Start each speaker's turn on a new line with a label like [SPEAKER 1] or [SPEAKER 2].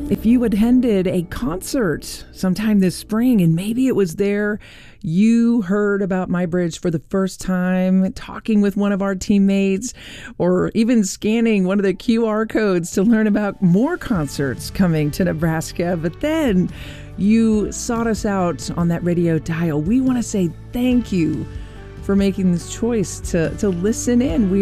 [SPEAKER 1] If you attended a concert sometime this spring and maybe it was there you heard about MyBridge for the first time, talking with one of our teammates, or even scanning one of the QR codes to learn about more concerts coming to Nebraska, but then you sought us out on that radio dial, we want to say thank you for making this choice to listen in. We